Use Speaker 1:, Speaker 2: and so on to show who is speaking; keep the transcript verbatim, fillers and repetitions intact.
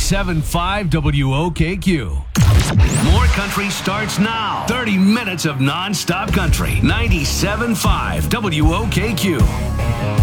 Speaker 1: ninety-seven point five W O K Q. More country starts now. thirty minutes of non-stop country. ninety-seven point five W O K Q.